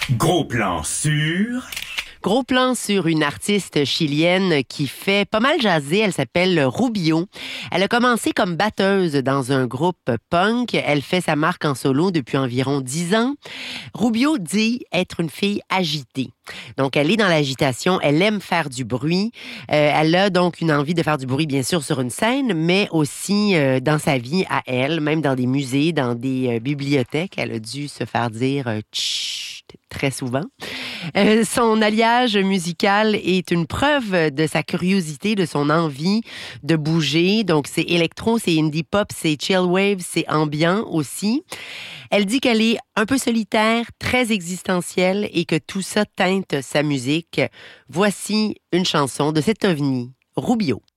Gros plan sur... Gros plan sur une artiste chilienne qui fait pas mal jaser. Elle s'appelle Rubio. Elle a commencé comme batteuse dans un groupe punk. Elle fait sa marque en solo depuis environ 10 ans. Rubio dit être une fille agitée. Donc, elle est dans l'agitation. Elle aime faire du bruit. Elle a donc une envie de faire du bruit, bien sûr, sur une scène, mais aussi dans sa vie à elle, même dans des musées, dans des bibliothèques. Elle a dû se faire dire tchut très souvent. Son alliage musical est une preuve de sa curiosité, de son envie de bouger. Donc, c'est électro, c'est indie pop, c'est chill wave, c'est ambiant aussi. Elle dit qu'elle est un peu solitaire, très existentielle et que tout ça teinte sa musique. Voici une chanson de cet ovni, Rubio.